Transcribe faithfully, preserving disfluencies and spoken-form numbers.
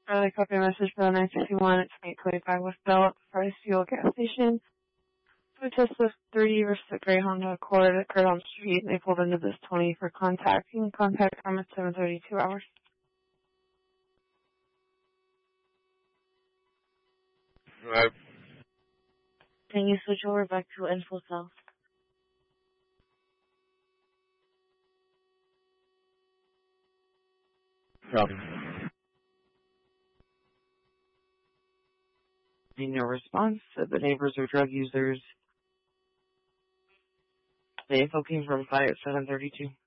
Early copy message for the nine sixty-one. It's eight twenty-five West Bell at the Price Fuel gas station. So test list three versus the gray Honda Accord occurred on the street. They pulled into this twenty for contact. You can contact them at seven thirty-two hours. Right. Can you switch over back to Info South? Copy. In your response, said the neighbors are drug users. The info came from Fire at seven thirty-two.